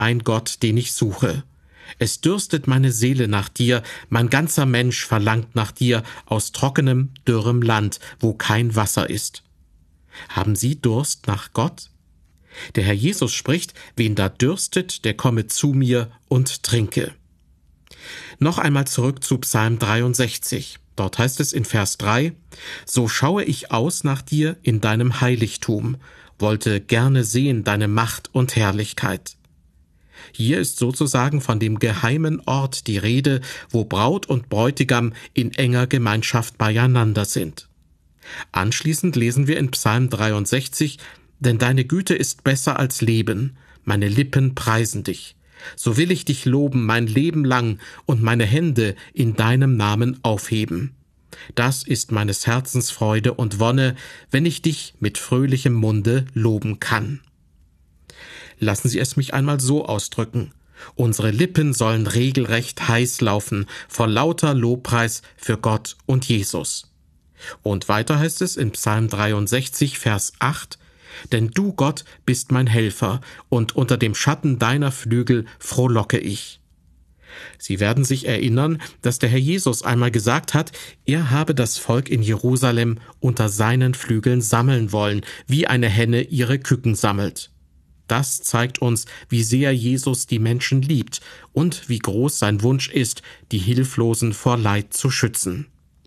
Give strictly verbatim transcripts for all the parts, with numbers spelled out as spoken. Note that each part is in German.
ein Gott, den ich suche. Es dürstet meine Seele nach dir, mein ganzer Mensch verlangt nach dir aus trockenem, dürrem Land, wo kein Wasser ist. Haben Sie Durst nach Gott? Der Herr Jesus spricht, wen da dürstet, der komme zu mir und trinke. Noch einmal zurück zu Psalm dreiundsechzig. Dort heißt es in Vers drei, »So schaue ich aus nach dir in deinem Heiligtum, wollte gerne sehen deine Macht und Herrlichkeit.« Hier ist sozusagen von dem geheimen Ort die Rede, wo Braut und Bräutigam in enger Gemeinschaft beieinander sind. Anschließend lesen wir in Psalm dreiundsechzig, »Denn deine Güte ist besser als Leben, meine Lippen preisen dich. So will ich dich loben mein Leben lang und meine Hände in deinem Namen aufheben. Das ist meines Herzens Freude und Wonne, wenn ich dich mit fröhlichem Munde loben kann.« Lassen Sie es mich einmal so ausdrücken. Unsere Lippen sollen regelrecht heiß laufen vor lauter Lobpreis für Gott und Jesus. Und weiter heißt es in Psalm dreiundsechzig, Vers acht, »Denn du, Gott, bist mein Helfer, und unter dem Schatten deiner Flügel frohlocke ich.« Sie werden sich erinnern, dass der Herr Jesus einmal gesagt hat, er habe das Volk in Jerusalem unter seinen Flügeln sammeln wollen, wie eine Henne ihre Küken sammelt. Das zeigt uns, wie sehr Jesus die Menschen liebt und wie groß sein Wunsch ist, die Hilflosen vor Leid zu schützen.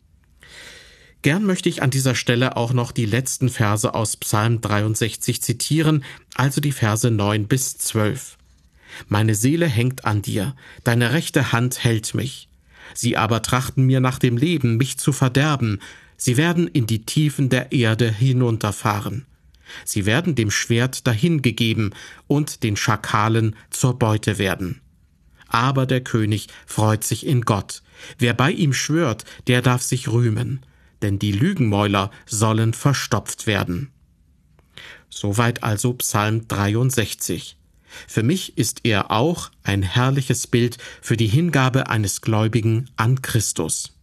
Gern möchte ich an dieser Stelle auch noch die letzten Verse aus Psalm dreiundsechzig zitieren, also die Verse neun bis zwölf. »Meine Seele hängt an dir, deine rechte Hand hält mich. Sie aber trachten mir nach dem Leben, mich zu verderben. Sie werden in die Tiefen der Erde hinunterfahren. Sie werden dem Schwert dahingegeben und den Schakalen zur Beute werden. Aber der König freut sich in Gott. Wer bei ihm schwört, der darf sich rühmen. Denn die Lügenmäuler sollen verstopft werden.« Soweit also Psalm dreiundsechzig. Für mich ist er auch ein herrliches Bild für die Hingabe eines Gläubigen an Christus.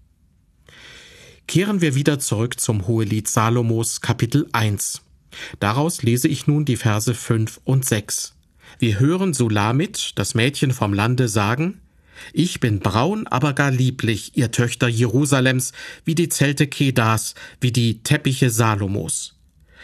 Kehren wir wieder zurück zum Hohelied Salomos, Kapitel eins. Daraus lese ich nun die Verse fünf und sechs. Wir hören Sulamit, das Mädchen vom Lande, sagen, »Ich bin braun, aber gar lieblich, ihr Töchter Jerusalems, wie die Zelte Kedars, wie die Teppiche Salomos.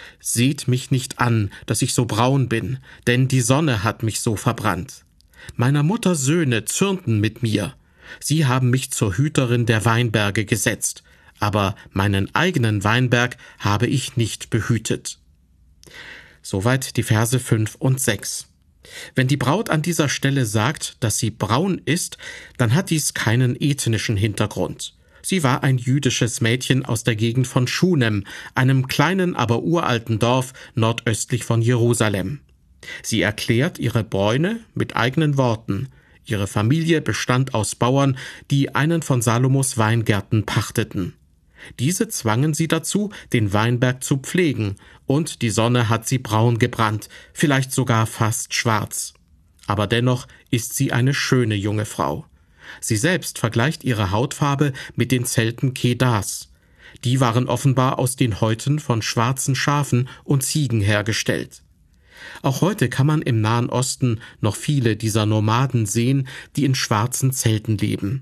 Seht mich nicht an, dass ich so braun bin, denn die Sonne hat mich so verbrannt. Meiner Mutter Söhne zürnten mit mir. Sie haben mich zur Hüterin der Weinberge gesetzt, aber meinen eigenen Weinberg habe ich nicht behütet.« Soweit die Verse fünf und sechs. Wenn die Braut an dieser Stelle sagt, dass sie braun ist, dann hat dies keinen ethnischen Hintergrund. Sie war ein jüdisches Mädchen aus der Gegend von Schunem, einem kleinen, aber uralten Dorf nordöstlich von Jerusalem. Sie erklärt ihre Bräune mit eigenen Worten. Ihre Familie bestand aus Bauern, die einen von Salomos Weingärten pachteten. Diese zwangen sie dazu, den Weinberg zu pflegen, und die Sonne hat sie braun gebrannt, vielleicht sogar fast schwarz. Aber dennoch ist sie eine schöne junge Frau. Sie selbst vergleicht ihre Hautfarbe mit den Zelten Kedars. Die waren offenbar aus den Häuten von schwarzen Schafen und Ziegen hergestellt. Auch heute kann man im Nahen Osten noch viele dieser Nomaden sehen, die in schwarzen Zelten leben.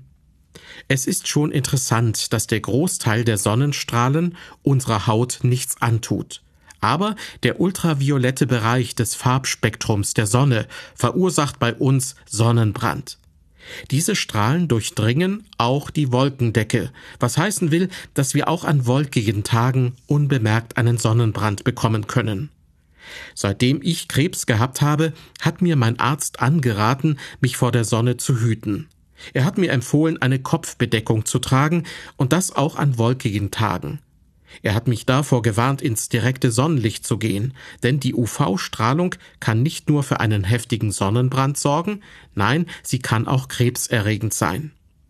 Es ist schon interessant, dass der Großteil der Sonnenstrahlen unserer Haut nichts antut. Aber der ultraviolette Bereich des Farbspektrums der Sonne verursacht bei uns Sonnenbrand. Diese Strahlen durchdringen auch die Wolkendecke, was heißen will, dass wir auch an wolkigen Tagen unbemerkt einen Sonnenbrand bekommen können. Seitdem ich Krebs gehabt habe, hat mir mein Arzt angeraten, mich vor der Sonne zu hüten. Er hat mir empfohlen, eine Kopfbedeckung zu tragen und das auch an wolkigen Tagen. Er hat mich davor gewarnt, ins direkte Sonnenlicht zu gehen, denn die U V-Strahlung kann nicht nur für einen heftigen Sonnenbrand sorgen, nein, sie kann auch krebserregend sein.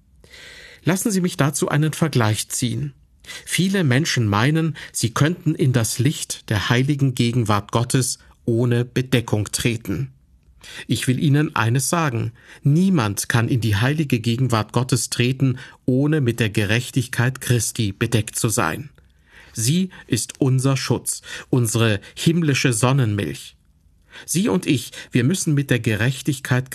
Lassen Sie mich dazu einen Vergleich ziehen. Viele Menschen meinen, sie könnten in das Licht der heiligen Gegenwart Gottes ohne Bedeckung treten. Ich will Ihnen eines sagen: Niemand kann in die heilige Gegenwart Gottes treten, ohne mit der Gerechtigkeit Christi bedeckt zu sein. Sie ist unser Schutz, unsere himmlische Sonnenmilch. Sie und ich, wir müssen mit der Gerechtigkeit